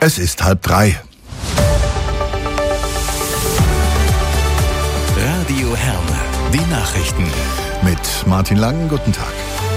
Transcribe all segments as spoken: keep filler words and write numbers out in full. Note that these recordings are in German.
Es ist halb drei. Radio Herne, die Nachrichten. Mit Martin Lang, guten Tag.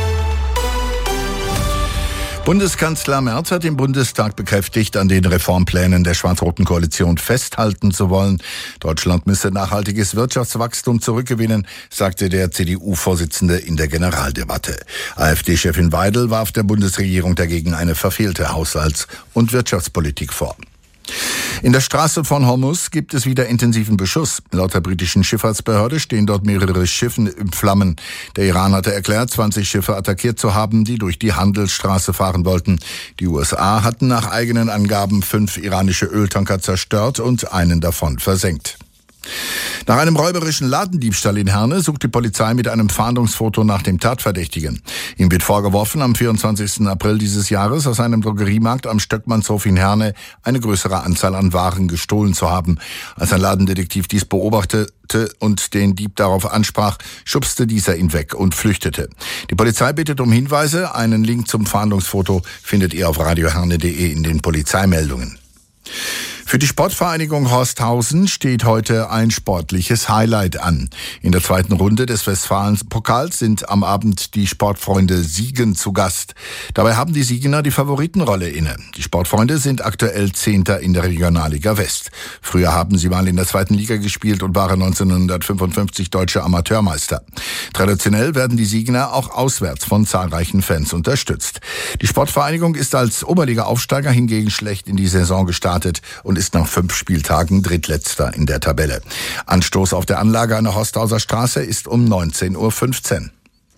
Bundeskanzler Merz hat im Bundestag bekräftigt, an den Reformplänen der schwarz-roten Koalition festhalten zu wollen. Deutschland müsse nachhaltiges Wirtschaftswachstum zurückgewinnen, sagte der C D U-Vorsitzende in der Generaldebatte. AfD-Chefin Weidel warf der Bundesregierung dagegen eine verfehlte Haushalts- und Wirtschaftspolitik vor. In der Straße von Hormuz gibt es wieder intensiven Beschuss. Laut der britischen Schifffahrtsbehörde stehen dort mehrere Schiffe in Flammen. Der Iran hatte erklärt, zwanzig Schiffe attackiert zu haben, die durch die Handelsstraße fahren wollten. Die U S A hatten nach eigenen Angaben fünf iranische Öltanker zerstört und einen davon versenkt. Nach einem räuberischen Ladendiebstahl in Herne sucht die Polizei mit einem Fahndungsfoto nach dem Tatverdächtigen. Ihm wird vorgeworfen, am vierundzwanzigsten April dieses Jahres aus einem Drogeriemarkt am Stöckmannshof in Herne eine größere Anzahl an Waren gestohlen zu haben. Als ein Ladendetektiv dies beobachtete und den Dieb darauf ansprach, schubste dieser ihn weg und flüchtete. Die Polizei bittet um Hinweise. Einen Link zum Fahndungsfoto findet ihr auf radioherne punkt de in den Polizeimeldungen. Für die Sportvereinigung Horsthausen steht heute ein sportliches Highlight an. In der zweiten Runde des Westfalen-Pokals sind am Abend die Sportfreunde Siegen zu Gast. Dabei haben die Siegener die Favoritenrolle inne. Die Sportfreunde sind aktuell Zehnter in der Regionalliga West. Früher haben sie mal in der zweiten Liga gespielt und waren neunzehnhundertfünfundfünfzig deutsche Amateurmeister. Traditionell werden die Siegener auch auswärts von zahlreichen Fans unterstützt. Die Sportvereinigung ist als Oberliga-Aufsteiger hingegen schlecht in die Saison gestartet und ist nach fünf Spieltagen Drittletzter in der Tabelle. Anstoß auf der Anlage an der Horsthauser Straße ist um neunzehn Uhr fünfzehn.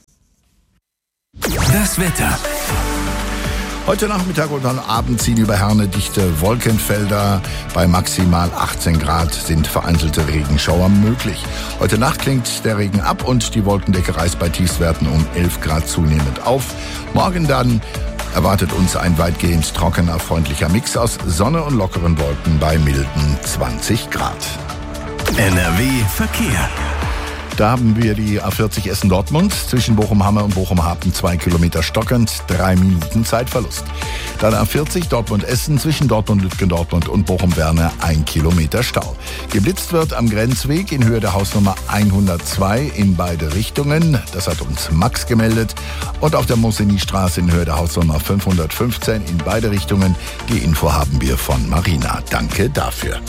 Das Wetter. Heute Nachmittag und am Abend ziehen über Herne dichte Wolkenfelder. Bei maximal achtzehn Grad sind vereinzelte Regenschauer möglich. Heute Nacht klingt der Regen ab und die Wolkendecke reißt bei Tiefstwerten um elf Grad zunehmend auf. Morgen dann erwartet uns ein weitgehend trockener, freundlicher Mix aus Sonne und lockeren Wolken bei milden zwanzig Grad. N R W Verkehr. Da haben wir die A vierzig Essen-Dortmund zwischen Bochum-Hamme und Bochum-Hafen zwei Kilometer stockend, drei Minuten Zeitverlust. Dann A vierzig Dortmund-Essen zwischen Dortmund-Lütgendortmund und Bochum-Werne ein Kilometer Stau. Geblitzt wird am Grenzweg in Höhe der Hausnummer hundertzwei in beide Richtungen. Das hat uns Max gemeldet. Und auf der Moseni-Straße in Höhe der Hausnummer fünfhundertfünfzehn in beide Richtungen. Die Info haben wir von Marina. Danke dafür.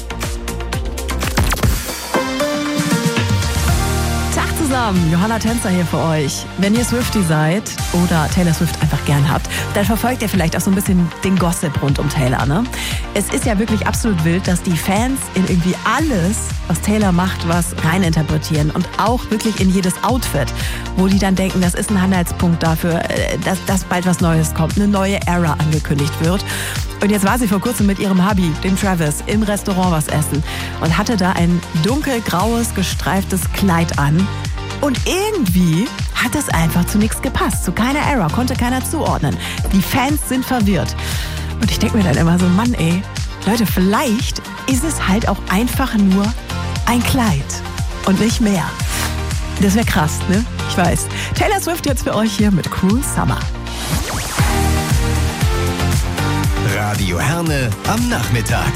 Zusammen, Johanna Tänzer hier für euch. Wenn ihr Swiftie seid oder Taylor Swift einfach gern habt, dann verfolgt ihr vielleicht auch so ein bisschen den Gossip rund um Taylor, ne? Es ist ja wirklich absolut wild, dass die Fans in irgendwie alles, was Taylor macht, was reininterpretieren und auch wirklich in jedes Outfit, wo die dann denken, das ist ein Anhaltspunkt dafür, dass, dass bald was Neues kommt, eine neue Era angekündigt wird. Und jetzt war sie vor kurzem mit ihrem Hubby, dem Travis, im Restaurant was essen und hatte da ein dunkelgraues, gestreiftes Kleid an. Und irgendwie hat es einfach zu nichts gepasst, zu keiner Era, konnte keiner zuordnen. Die Fans sind verwirrt. Und ich denke mir dann immer so, Mann ey, Leute, vielleicht ist es halt auch einfach nur ein Kleid und nicht mehr. Das wäre krass, ne? Ich weiß. Taylor Swift jetzt für euch hier mit Cruel Summer. Radio Herne am Nachmittag.